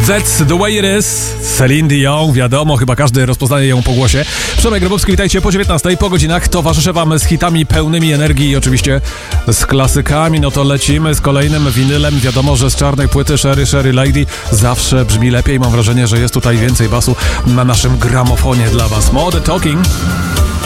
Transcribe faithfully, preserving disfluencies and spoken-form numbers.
That's the way it is. Celine Dion, wiadomo, chyba każdy rozpoznaje ją po głosie. Przemek Grabowski, witajcie po dziewiętnastej, po godzinach. Towarzyszę wam z hitami pełnymi energii i oczywiście z klasykami. No to lecimy z kolejnym winylem. Wiadomo, że z czarnej płyty Sherry Sherry Lady zawsze brzmi lepiej. Mam wrażenie, że jest tutaj więcej basu na naszym gramofonie dla was. Modern Talking.